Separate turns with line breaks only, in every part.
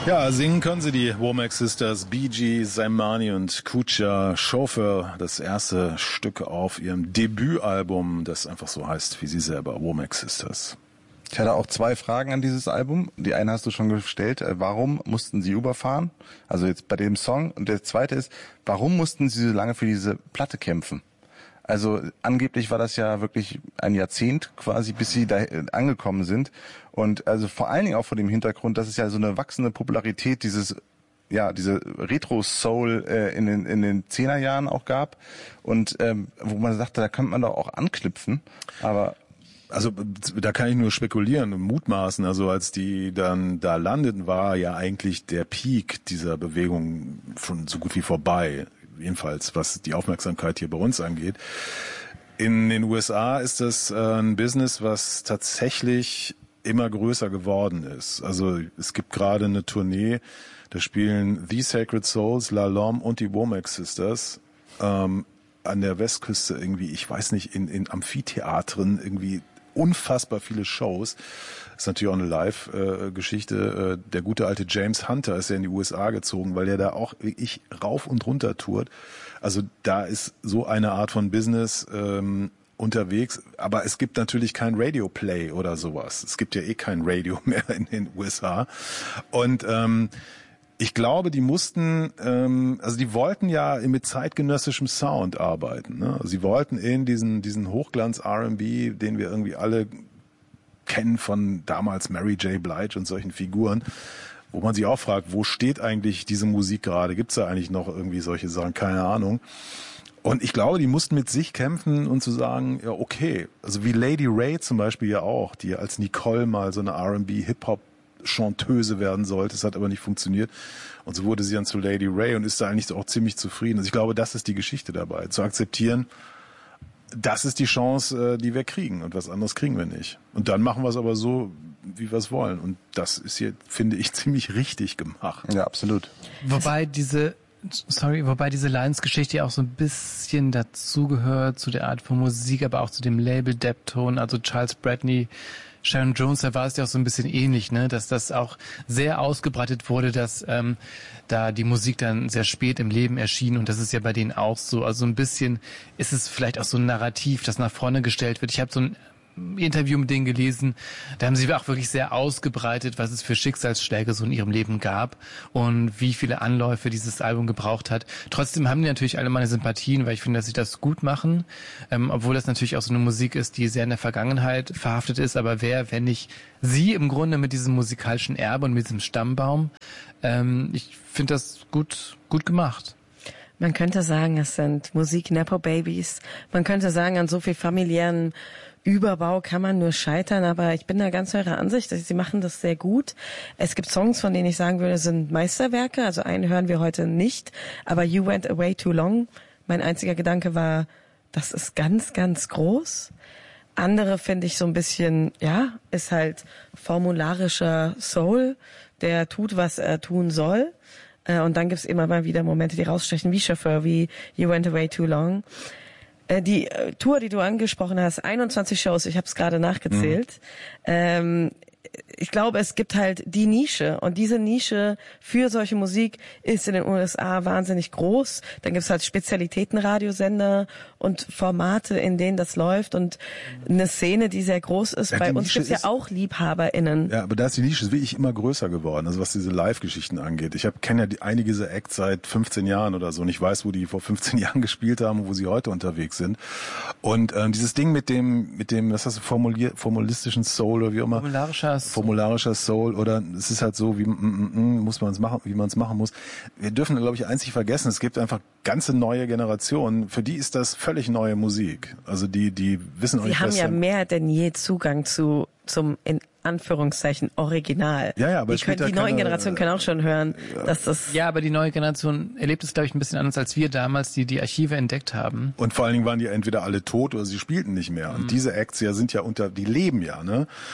Ja, singen können sie, die Womack Sisters, Bee Gees, Zaimani und Kucha Chauffeur, das erste Stück auf ihrem Debütalbum, das einfach so heißt wie sie selber, Womack Sisters.
Ich hatte auch 2 Fragen an dieses Album. Die eine hast du schon gestellt. Warum mussten sie überfahren? Also jetzt bei dem Song. Und der zweite ist, warum mussten sie so lange für diese Platte kämpfen? Also angeblich war das ja wirklich ein Jahrzehnt quasi, bis sie da angekommen sind. Und also vor allen Dingen auch vor dem Hintergrund, dass es ja so eine wachsende Popularität diese Retro-Soul in den 10er Jahren auch gab. Und wo man sagte, da könnte man doch auch anknüpfen. Aber
also da kann ich nur spekulieren und mutmaßen. Also als die dann da landeten, war ja eigentlich der Peak dieser Bewegung schon so gut wie vorbei. Jedenfalls, was die Aufmerksamkeit hier bei uns angeht. In den USA ist das ein Business, was tatsächlich immer größer geworden ist. Also es gibt gerade eine Tournee, da spielen The Sacred Souls, La Lom und die Womack Sisters an der Westküste irgendwie, ich weiß nicht, in Amphitheatern irgendwie unfassbar viele Shows. Das ist natürlich auch eine Live-Geschichte. Der gute alte James Hunter ist ja in die USA gezogen, weil er da auch wirklich rauf und runter tourt. Also da ist so eine Art von Business unterwegs. Aber es gibt natürlich kein Radio-Play oder sowas. Es gibt ja eh kein Radio mehr in den USA. Und ich glaube, die mussten, also die wollten ja mit zeitgenössischem Sound arbeiten. Ne? Also sie wollten in diesen Hochglanz-R&B, den wir irgendwie alle kennen von damals Mary J. Blige und solchen Figuren, wo man sich auch fragt, wo steht eigentlich diese Musik gerade? Gibt's da eigentlich noch irgendwie solche Sachen? Keine Ahnung. Und ich glaube, die mussten mit sich kämpfen und zu sagen, ja okay, also wie Lady Ray zum Beispiel ja auch, die als Nicole mal so eine R&B Hip-Hop Chanteuse werden sollte. Es hat aber nicht funktioniert. Und so wurde sie dann zu Lady Ray und ist da eigentlich auch ziemlich zufrieden. Also ich glaube, das ist die Geschichte dabei. Zu akzeptieren, das ist die Chance, die wir kriegen. Und was anderes kriegen wir nicht. Und dann machen wir es aber so, wie wir es wollen. Und das ist hier, finde ich, ziemlich richtig gemacht.
Ja, absolut.
Wobei diese Lions-Geschichte ja auch so ein bisschen dazugehört, zu der Art von Musik, aber auch zu dem Label Deptone, also Charles Bradley, Sharon Jones, da war es ja auch so ein bisschen ähnlich, ne, dass das auch sehr ausgebreitet wurde, dass da die Musik dann sehr spät im Leben erschien und das ist ja bei denen auch so. Also ein bisschen ist es vielleicht auch so ein Narrativ, das nach vorne gestellt wird. Ich habe so ein Interview mit denen gelesen, da haben sie auch wirklich sehr ausgebreitet, was es für Schicksalsschläge so in ihrem Leben gab und wie viele Anläufe dieses Album gebraucht hat. Trotzdem haben die natürlich alle meine Sympathien, weil ich finde, dass sie das gut machen, obwohl das natürlich auch so eine Musik ist, die sehr in der Vergangenheit verhaftet ist, aber wer, wenn nicht sie im Grunde mit diesem musikalischen Erbe und mit diesem Stammbaum, ich finde das gut gemacht.
Man könnte sagen, es sind Musik-Nepo-Babys. Man könnte sagen, an so viel familiären Überbau kann man nur scheitern, aber ich bin da ganz eurer Ansicht, sie machen das sehr gut. Es gibt Songs, von denen ich sagen würde, sind Meisterwerke, also einen hören wir heute nicht, aber You Went Away Too Long, mein einziger Gedanke war, das ist ganz, ganz groß. Andere finde ich so ein bisschen, ja, ist halt formularischer Soul, der tut, was er tun soll. Und dann gibt's immer mal wieder Momente, die rausstechen, wie Chauffeur, wie You Went Away Too Long. Die Tour, die du angesprochen hast, 21 Shows, ich habe es gerade nachgezählt. Ich glaube, es gibt halt die Nische und diese Nische für solche Musik ist in den USA wahnsinnig groß. Dann gibt's halt Spezialitätenradiosender und Formate, in denen das läuft und eine Szene, die sehr groß ist. Ja, bei uns gibt's ja auch LiebhaberInnen.
Ja, aber da ist die Nische wirklich immer größer geworden, also was diese Live-Geschichten angeht. Ich kenne ja einige dieser Acts seit 15 Jahren oder so und ich weiß, wo die vor 15 Jahren gespielt haben und wo sie heute unterwegs sind. Und dieses Ding mit dem, was hast du formulistischen Soul oder wie auch immer? Formularischer Soul oder es ist halt so, wie muss man es machen, wie man es machen muss. Wir dürfen, glaube ich, eins nicht vergessen, es gibt einfach ganze neue Generationen, für die ist das völlig neue Musik. Also die wissen auch nicht, was...
Sie haben ja mehr denn je Zugang zum in Anführungszeichen Original.
Ja, aber
die neuen Generationen können auch schon hören, dass das...
Ja, aber die neue Generation erlebt es, glaube ich, ein bisschen anders als wir damals, die Archive entdeckt haben.
Und vor allen Dingen waren die entweder alle tot oder sie spielten nicht mehr. Und diese Acts ja sind ja die leben ja, ne?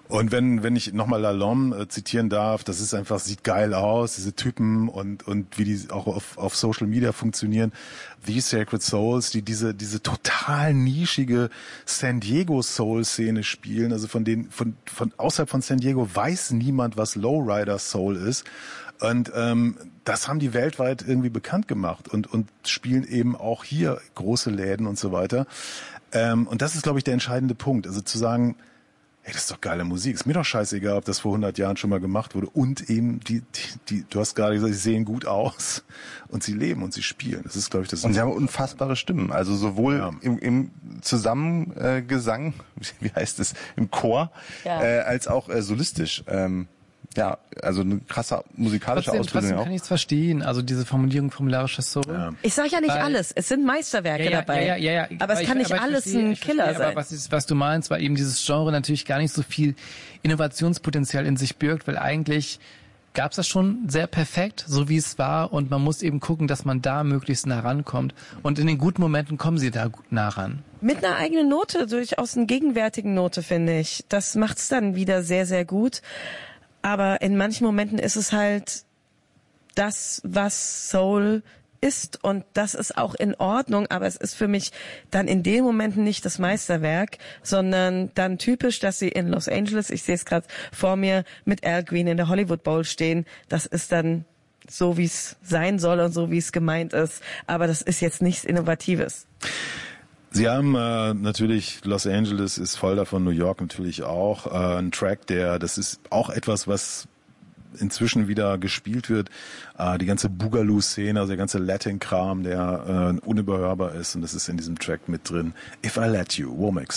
Und wenn ich nochmal Lalonde zitieren darf, das ist einfach, sieht geil aus, diese Typen und wie die auch auf Social Media funktionieren. The Sacred Souls, die diese total nischige San Diego Soul Szene spielen, also von außerhalb von San Diego weiß niemand, was Lowrider Soul ist. Und das haben die weltweit irgendwie bekannt gemacht und spielen eben auch hier große Läden und so weiter. Und das ist, glaube ich, der entscheidende Punkt. Also zu sagen, hey, das ist doch geile Musik. Ist mir doch scheißegal, ob das vor 100 Jahren schon mal gemacht wurde. Und eben die du hast gerade gesagt, sie sehen gut aus und sie leben und sie spielen. Das ist, glaube ich, das.
Und sie haben unfassbare Stimmen. Also sowohl im Zusammengesang, wie heißt es, im Chor, als auch solistisch. Ja, also eine krasse musikalische Ausbildung
trotzdem
auch.
kann ich es verstehen, also diese Formulierung formulärischer Soul.
Ja.
Ich sage ja nicht alles, es sind Meisterwerke dabei.
Ja.
Aber es kann nicht alles ein Killer sein.
Aber was du meinst, weil eben dieses Genre natürlich gar nicht so viel Innovationspotenzial in sich birgt, weil eigentlich gab es das schon sehr perfekt, so wie es war, und man muss eben gucken, dass man da möglichst nah rankommt. Und in den guten Momenten kommen sie da nah ran.
Mit einer eigenen Note, durchaus einer gegenwärtigen Note, finde ich. Das macht's dann wieder sehr, sehr gut. Aber in manchen Momenten ist es halt das, was Soul ist, und das ist auch in Ordnung, aber es ist für mich dann in den Momenten nicht das Meisterwerk, sondern dann typisch, dass sie in Los Angeles, ich sehe es gerade vor mir, mit Al Green in der Hollywood Bowl stehen. Das ist dann so, wie es sein soll und so, wie es gemeint ist. Aber das ist jetzt nichts Innovatives.
Sie haben natürlich, Los Angeles ist voll davon, New York natürlich auch. Ein Track, das ist auch etwas, was inzwischen wieder gespielt wird. Die ganze Boogaloo-Szene, also der ganze Latin-Kram, der unüberhörbar ist. Und das ist in diesem Track mit drin. If I Let You, Womack.